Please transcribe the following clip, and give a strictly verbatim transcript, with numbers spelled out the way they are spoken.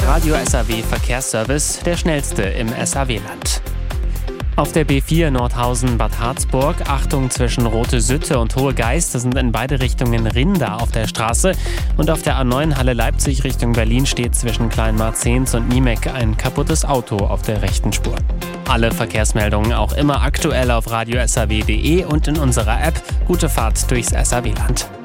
Radio S A W Verkehrsservice, der schnellste im S A W-Land. Auf der B vier Nordhausen-Bad Harzburg, Achtung zwischen Rote Sütte und Hohe Geist, das sind in beide Richtungen Rinder auf der Straße. Und auf der A neun Halle Leipzig Richtung Berlin steht zwischen Kleinmarzehns und Niemek ein kaputtes Auto auf der rechten Spur. Alle Verkehrsmeldungen auch immer aktuell auf radio s a w punkt d e und in unserer App. Gute Fahrt durchs S A W-Land.